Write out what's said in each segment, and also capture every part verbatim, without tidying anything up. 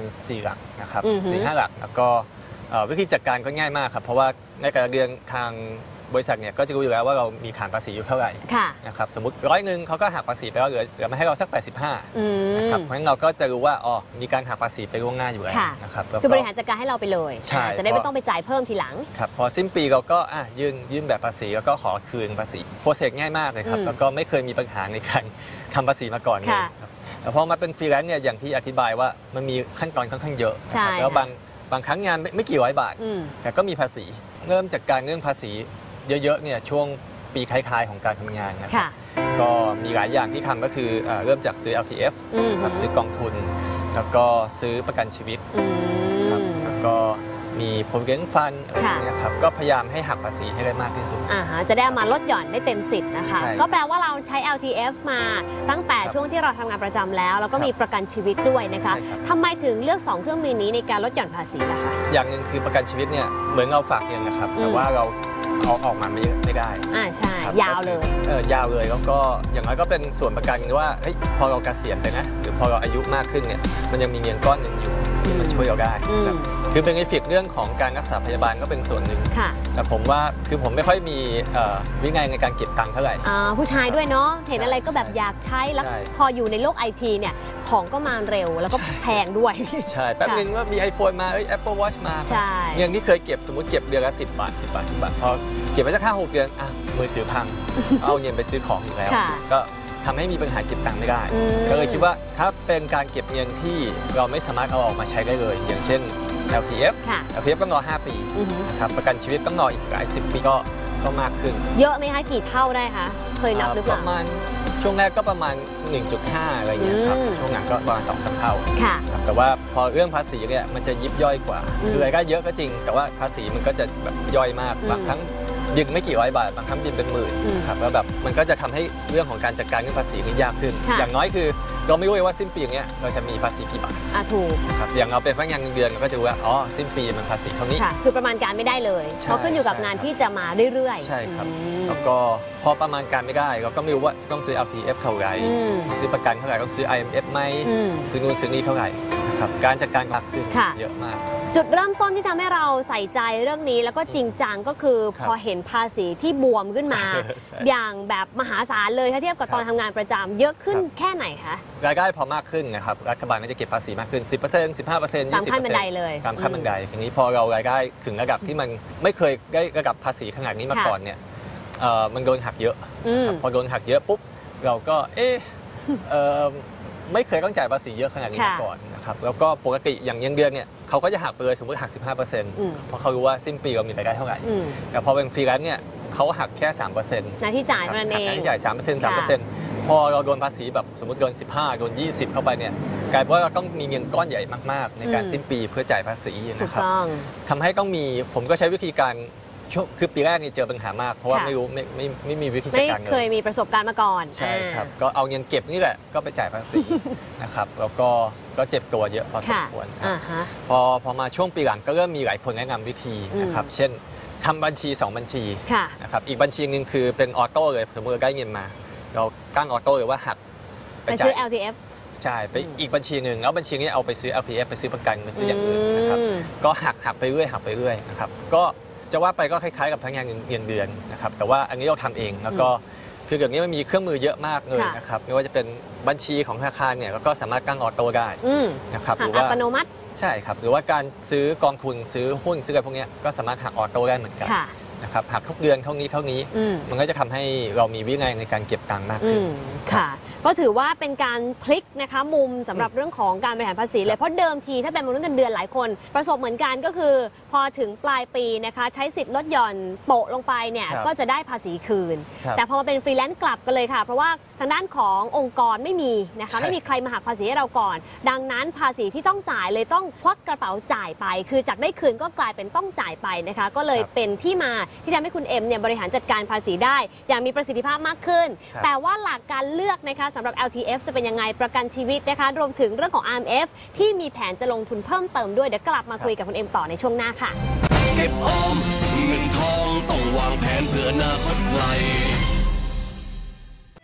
สี่หลักนะครับสี่ห้าหลักแล้วก็วิธีจัดการก็ง่ายมากครับเพราะว่าในแต่ละเดือนทางบริษัทเนี่ยก็จะรู้อยู่แล้วว่าเรามีฐานภาษีอยู่เท่าไหร่นะครับสมมติร้อยหนึ่งเขาก็หักภาษีไปแล้วเหลือเหลือมาให้เราสักแปดสิบห้านะครับเพราะฉะนั้นเราก็จะรู้ว่าอ๋อมีการหักภาษีไปล่วงหน้าอยู่แล้วนะครับคือบริหารจัดการให้เราไปเลยจะได้ไม่ต้องไปจ่ายเพิ่มทีหลังครับพอสิ้นปีเราก็อ่ะยื่นยื่นแบบภาษีแล้วก็ขอคืนภาษีโปรเซสง่ายมากเลยครับแล้วก็ไม่เคยมีปัญหาในการทำภาษีมาก่อนเลยครับแต่พอมาเป็นฟรีแลนซ์เนี่ยอย่างที่อธิบายว่ามันมีขั้นตอนค่อนข้างเยอะแล้วบางบางครั้งงานไม่กี่ร้อยบาทแต่ก็มีภาษีเริ่มจากการเรื่องภาษีเยอะๆเนี่ยช่วงปีคล้ายๆของการทำงานนะครับก็มีหลายอย่างที่ทำก็คือเริ่มจากซื้อ แอล ที เอฟ ซื้อกองทุนแล้วก็ซื้อประกันชีวิตครับแล้วก็มี provident fund อะไรอย่างเงี้ยครับก็พยายามให้หักภาษีให้ได้มากที่สุดจะได้มาลดหย่อนได้เต็มสิทธิ์นะคะก็แปลว่าเราใช้ แอล ที เอฟ มาตั้งแต่ช่วงที่เราทำงานประจำแล้วแล้วก็มีประกันชีวิตด้วยนะคะทำไมถึงเลือกสองเครื่องมือนี้ในการลดหย่อนภาษีล่ะคะอย่างหนึ่งคือประกันชีวิตเนี่ยเหมือนเราฝากเงินนะครับแต่ว่าเราเอาออกมาไม่ไม่ได้อ่าใช่ยาวเลยเออยาวเลยแล้วก็อย่างน้อยก็เป็นส่วนประกันว่าเฮ้ยพอเราเกษียณไปนะหรือพอเราอายุมากขึ้นเนี่ยมันยังมีเงินก้อนหนึ่งอยู่ที่มันช่วยเราได้คือเป็นเอฟเฟกต์เรื่องของการรักษาพยาบาลก็เป็นส่วนหนึ่งแต่ผมว่าคือผมไม่ค่อยมีวินัยในการเก็บตังค์เท่าไหร่ผู้ชายด้วยเนาะเห็นอะไรก็แบบอยากใช้แล้วพออยู่ในโลกไอทีเนี่ยของก็มาเร็วแล้วก็แพงด้วยใช่แป๊บนึงว่ามี iPhone มาเอ้ย Apple Watch มาเงินที่เคยเก็บสมมติเก็บเดือนละสิบบาทสิบบาทสิบบาทพอเก็บไปสักห้าหกเดือนอ่ะมือถือพังเอาเงินไปซื้อของอีกแล้วก็ทำให้มีปัญหาเก็บตังค์ไม่ได้ก็เลยคิดว่าถ้าเป็นการเก็บเงินที่เราไม่สามารถเอาออกมาใช้ได้เลยอย่างเช่น แอล ที เอฟ แอล ที เอฟ ต้องรอห้าปีนะครับประกันชีวิตต้องรออีกหลายสิบปีก็ก็มากขึ้นเยอะไหมคะกี่เท่าได้คะเคยนับหรือเปล่าประมาณช่วงแรกก็ประมาณ หนึ่งจุดห้า อะไรอย่างเงี้ยครับช่วงหลังก็ประมาณ สองถึงสาม เท่าแต่ว่าพอเรื่องภาษีเนี่ยมันจะยิบย่อยกว่าคือรายได้เยอะก็จริงแต่ว่าภาษีมันก็จะแบบย่อยมากบางครั้งยิงไม่กี่ร้อยบาทบางครั้งยิงเป็นหมื่นครับแล้วแบบมันก็จะทำให้เรื่องของการจัดการเรื่องภาษีนี่ยากขึ้นอย่างน้อยคือเราไม่รู้เลยว่าสิ้นปีอย่างเงี้ยเราจะมีภาษีกี่บาทอ่ะถูกครับอย่างเราเป็นพนักงานเงินเดือนเราก็จะรู้ว่าอ๋อสิ้นปีมันภาษีเท่านี้คือประมาณการไม่ได้เลยเพราะขึ้นอยู่กับงานที่จะมาเรื่อยๆใช่ครับแล้วก็พอประมาณการไม่ได้เราก็ไม่รู้ว่าต้องซื้อ แอล ที เอฟ เท่าไหร่ซื้อประกันเท่าไหร่ต้องซื้อ ไอ เอ็ม เอฟ ไหมซื้อนู่นซื้อนี่เท่าไหร่ครับการจัดการมากขึ้นเยอะมากจุดเริ่มต้นที่ทำให้เราใส่ใจเรื่องนี้แล้วก็จริงจังก็คือพอเห็นภาษีที่บวมขึ้นมาอย่างแบบมหาศาลเลยถ้าเทียบกับตอนทำงานประจำเยอะขึ้นแค่ไหนคะรายได้พอมากขึ้นนะครับรัฐบาลก็จะเก็บภาษีมากขึ้น สิบเปอร์เซ็นต์ สิบห้าเปอร์เซ็นต์ ยี่สิบเปอร์เซ็นต์ตามขั้นบันไดเลยตามขั้นบันไดทีนี้พอเรารายได้ถึงระดับที่มันไม่เคยได้ระดับภาษีขนาดนี้มาก่อนเนี่ยมันโดนหักเยอะพอโดนหักเยอะปุ๊บเราก็เอ๊ะไม่เคยต้องจ่ายภาษีเยอะขนาดนี้มาก่อนนะครับแล้วก็ปกติอย่างเงินเดือนเนี่ยเขาก็จะหักไปเลยสมมติหัก สิบห้าเปอร์เซ็นต์ เพราะเขารู้ว่าสิ้นปีเรามีรายได้เท่าไหร่แต่พอเป็นฟรีแลนซ์เนี่ยเขาหักแค่ สามเปอร์เซ็นต์หน้าที่จ่ายเท่านั้นเองหน้าที่จ่าย สามเปอร์เซ็นต์ สามเปอร์เซ็นต์ พอเราโดนภาษีแบบสมมติโดนสิบห้าโดนยี่สิบเข้าไปเนี่ยกลายเป็นว่าเราต้องมีเงินก้อนใหญ่มากๆในการสิ้นปีเพื่อจ่ายภาษีนะครับทำให้ต้องมีผมก็ใช้วิธีการคือปีแรกนี่เจอปัญหามากเพราะว่าไม่รู้ไม่ไม่ไม่มีวิธีจัดการเงินไม่เคยมีประสบการณ์มาก่อนใช่ครับก็เอาเงินเก็บนี่แหละก็ไปจ่ายภาษีนะครับแล้วก็ก็เจ็บตัวเยอะพอสมควรพอพอมาช่วงปีหลังก็เริ่มมีหลายคนแนะนำวิธีนะครับเช่นทำบัญชีสองบัญชีนะครับอีกบัญชีนึงคือเป็นออโต้เลยสมมติเราได้เงินมาเราตั้งออโต้เลยว่าหักไปซื้อ แอล ที เอฟใช่ไปอีกบัญชีหนึ่งแล้วบัญชีนี้เอาไปซื้อ แอล ที เอฟ ไปซื้อประกันไปซื้ออย่างอื่นนะครับก็หักหักไปเรื่อยหักไปเรื่อยนะครับก็จะว่าไปก็คล้ายๆกับพนักงานเงินเดือนนะครับแต่ว่าอันนี้เราทำเองแล้วก็คืออย่างนี้มันมีเครื่องมือเยอะมากเลยนะครับไม่ว่าจะเป็นบัญชีของธนาคารเนี่ยก็สามารถตั้งออโต้ได้นะครับหรือว่าอัตโนมัติใช่ครับหรือว่าการซื้อกองทุนซื้อหุ้นซื้ออะไรพวกนี้ก็สามารถหักออโต้ได้เหมือนกันนะครับหักทุกเดือนเท่านี้เท่านี้มันก็จะทำให้เรามีวินัยในการเก็บตังค์มากขึ้นค่ะก็ถือว่าเป็นการพลิกนะคะมุมสำหรับเรื่องของการบริหารภาษีเลยเพราะเดิมทีถ้าเป็นมนุษย์เงินเดือนหลายคนประสบเหมือนกันก็คือพอถึงปลายปีนะคะใช้สิทธิ์ลดหย่อนโปะลงไปเนี่ยก็จะได้ภาษีคืนแต่พอมาเป็นฟรีแลนซ์กลับกันเลยค่ะเพราะว่าทางด้านขององค์กรไม่มีนะคะไม่มีใครมาหักภาษีให้เราก่อนดังนั้นภาษีที่ต้องจ่ายเลยต้องควักกระเป๋าจ่ายไปคือจากได้คืนก็กลายเป็นต้องจ่ายไปนะคะก็เลยเป็นที่มาที่ทำให้คุณเอ็มเนี่ยบริหารจัดการภาษีได้อย่างมีประสิทธิภาพมากขึ้นแต่ว่าหลักการเลือกนะคะสำหรับ แอล ที เอฟ จะเป็นยังไงประกันชีวิตนะคะรวมถึงเรื่องของ อาร์ เอ็ม เอฟ ที่มีแผนจะลงทุนเพิ่มเติมด้วยเดี๋ยวกลับมาคุยกับคุณเอ็มต่อในช่วงหน้าค่ะเก็บออมเงินทองต้องวางแผนเพื่ออนาคตไกล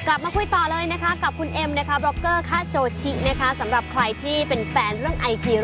กลับมาคุยต่อเลยนะคะกับคุณเอ็มนะคะบล็อกเกอร์ค่าโจชินะคะสำหรับใครที่เป็นแฟนเรื่องไอที